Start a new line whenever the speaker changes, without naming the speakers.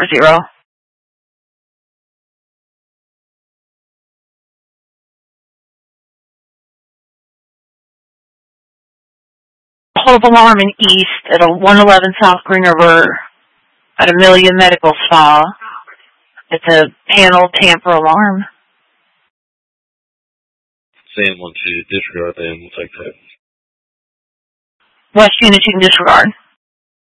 940. Hold alarm in East at 111 South Green River at Amelia Medical Spa. It's a panel tamper alarm.
Sam wants you to disregard them. We'll take that.
West units you can disregard.